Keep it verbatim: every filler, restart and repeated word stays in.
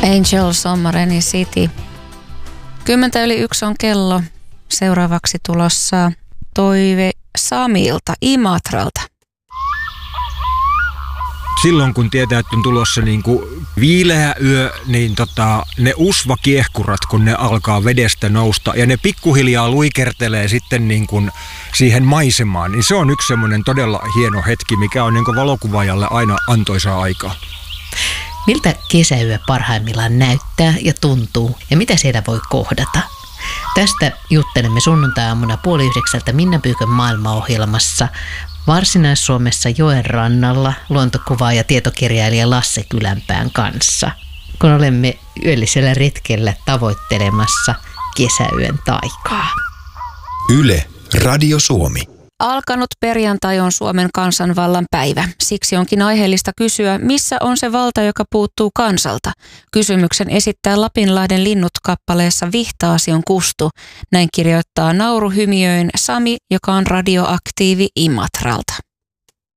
Angel Sommareni City. Kymmentä yli yksi on kello. Seuraavaksi tulossa toive Samilta Imatralta. Silloin kun tietää, että on tulossa niin kuin viileä yö, niin tota, ne usvakiehkurat, kun ne alkaa vedestä nousta ja ne pikkuhiljaa luikertelee sitten niin kuin siihen maisemaan, niin se on yksi semmoinen todella hieno hetki, mikä on niin kuin valokuvaajalle aina antoisaa aikaa. Miltä kesäyö parhaimmillaan näyttää ja tuntuu ja mitä siellä voi kohdata? Tästä juttelemme sunnuntai-aamuna puoli yhdeksältä Minna Pyykön maailmaohjelmassa Varsinais-Suomessa joen rannalla luontokuvaaja ja tietokirjailija Lasse Kylänpään kanssa, kun olemme yöllisellä retkellä tavoittelemassa kesäyön taikaa. Yle, Radio Suomi. Alkanut perjantai on Suomen kansanvallan päivä. Siksi onkin aiheellista kysyä, missä on se valta, joka puuttuu kansalta. Kysymyksen esittää Lapinlahden linnut kappaleessa Vihtaasi on kustu. Näin kirjoittaa nauruhymiöin Sami, joka on radioaktiivi Imatralta.